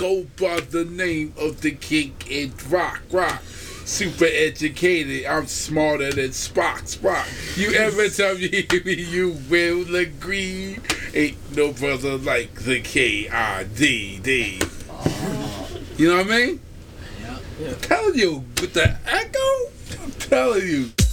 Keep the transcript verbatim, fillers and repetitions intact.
go by the name of the king and rock, rock. Super educated, I'm smarter than Spock, Spock. You ever tell me you will agree? Ain't no brother like the K I D D. You know what I mean? Yeah. Yeah. I'm telling you, with the echo, I'm telling you.